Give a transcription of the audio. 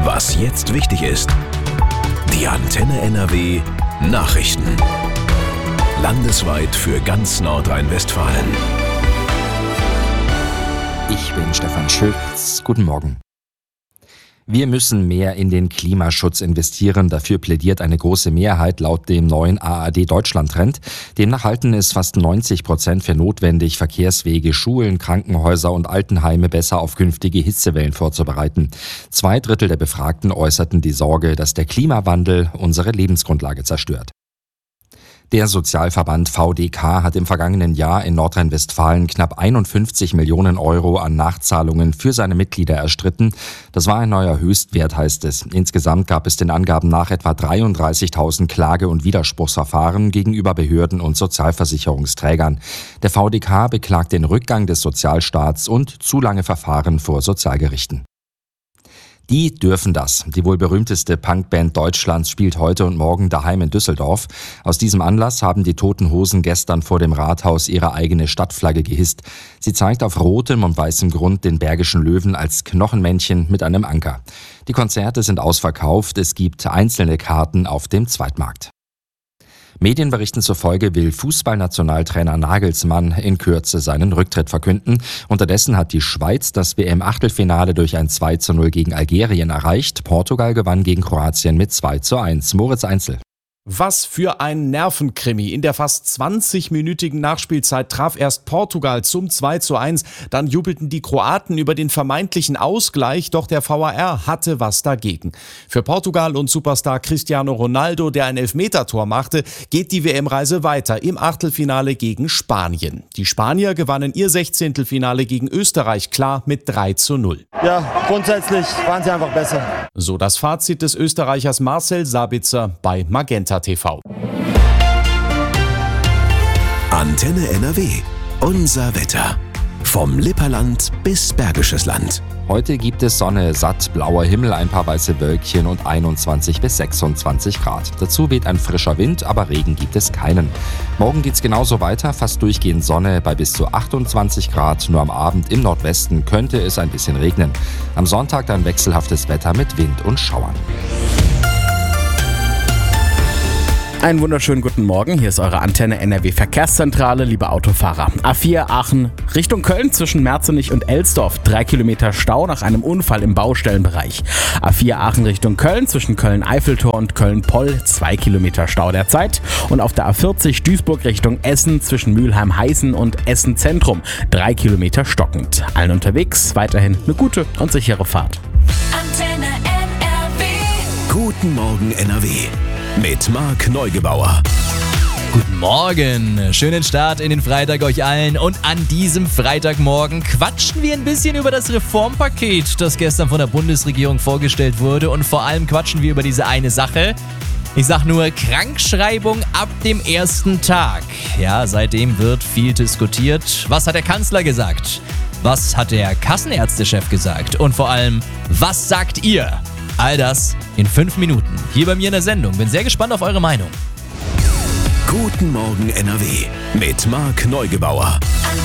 Was jetzt wichtig ist. Die Antenne NRW Nachrichten. Landesweit für ganz Nordrhein-Westfalen. Ich bin Stefan Schulz. Guten Morgen. Wir müssen mehr in den Klimaschutz investieren. Dafür plädiert eine große Mehrheit laut dem neuen ARD-Deutschland-Trend. Demnach halten es fast 90% für notwendig, Verkehrswege, Schulen, Krankenhäuser und Altenheime besser auf künftige Hitzewellen vorzubereiten. 2/3 der Befragten äußerten die Sorge, dass der Klimawandel unsere Lebensgrundlage zerstört. Der Sozialverband VDK hat im vergangenen Jahr in Nordrhein-Westfalen knapp 51 Millionen Euro an Nachzahlungen für seine Mitglieder erstritten. Das war ein neuer Höchstwert, heißt es. Insgesamt gab es den Angaben nach etwa 33.000 Klage- und Widerspruchsverfahren gegenüber Behörden und Sozialversicherungsträgern. Der VDK beklagt den Rückgang des Sozialstaats und zu lange Verfahren vor Sozialgerichten. Die dürfen das. Die wohl berühmteste Punkband Deutschlands spielt heute und morgen daheim in Düsseldorf. Aus diesem Anlass haben die Toten Hosen gestern vor dem Rathaus ihre eigene Stadtflagge gehisst. Sie zeigt auf rotem und weißem Grund den Bergischen Löwen als Knochenmännchen mit einem Anker. Die Konzerte sind ausverkauft. Es gibt einzelne Karten auf dem Zweitmarkt. Medienberichten zufolge will Fußballnationaltrainer Nagelsmann in Kürze seinen Rücktritt verkünden. Unterdessen hat die Schweiz das WM-Achtelfinale durch ein 2:0 gegen Algerien erreicht. Portugal gewann gegen Kroatien mit 2:1. Moritz Einzel. Was für ein Nervenkrimi. In der fast 20-minütigen Nachspielzeit traf erst Portugal zum 2:1. Dann jubelten die Kroaten über den vermeintlichen Ausgleich, doch der VAR hatte was dagegen. Für Portugal und Superstar Cristiano Ronaldo, der ein Elfmetertor machte, geht die WM-Reise weiter im Achtelfinale gegen Spanien. Die Spanier gewannen ihr 16. Finale gegen Österreich klar mit 3:0. Ja, grundsätzlich waren sie einfach besser. So das Fazit des Österreichers Marcel Sabitzer bei Magenta TV. Antenne NRW. Unser Wetter. Vom Lipperland bis Bergisches Land. Heute gibt es Sonne, satt, blauer Himmel, ein paar weiße Wölkchen und 21 bis 26 Grad. Dazu weht ein frischer Wind, aber Regen gibt es keinen. Morgen geht's genauso weiter, fast durchgehend Sonne bei bis zu 28 Grad. Nur am Abend im Nordwesten könnte es ein bisschen regnen. Am Sonntag dann wechselhaftes Wetter mit Wind und Schauern. Einen wunderschönen guten Morgen, hier ist eure Antenne NRW Verkehrszentrale, liebe Autofahrer. A4 Aachen Richtung Köln zwischen Merzenich und Elsdorf, 3 Kilometer Stau nach einem Unfall im Baustellenbereich. A4 Aachen Richtung Köln zwischen Köln-Eiffeltor und Köln-Poll, 2 Kilometer Stau derzeit. Und auf der A40 Duisburg Richtung Essen zwischen Mülheim-Heißen und Essen Zentrum, 3 Kilometer stockend. Allen unterwegs weiterhin eine gute und sichere Fahrt. Antenne NRW. Guten Morgen NRW. Mit Marc Neugebauer. Guten Morgen, schönen Start in den Freitag euch allen und an diesem Freitagmorgen quatschen wir ein bisschen über das Reformpaket, das gestern von der Bundesregierung vorgestellt wurde und vor allem quatschen wir über diese eine Sache. Ich sag nur Krankschreibung ab dem ersten Tag. Ja, seitdem wird viel diskutiert. Was hat der Kanzler gesagt? Was hat der Kassenärztechef gesagt? Und vor allem, was sagt ihr? All das in 5 Minuten hier bei mir in der Sendung. Bin sehr gespannt auf eure Meinung. Guten Morgen NRW mit Marc Neugebauer.